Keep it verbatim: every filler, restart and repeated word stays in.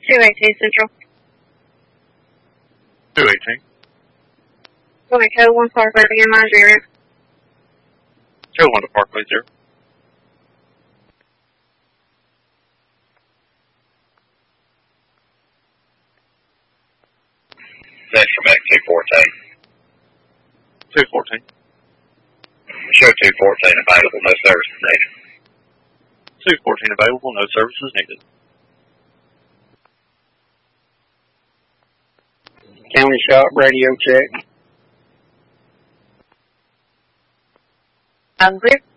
two eighteen Central. two eighteen. Okay, code one Parkway, begin line zero. Code one to Parkway zero. Central Mac two fourteen. two fourteen. Show two fourteen available, no services needed. two fourteen available, no services needed. County shop radio check. I'm clear.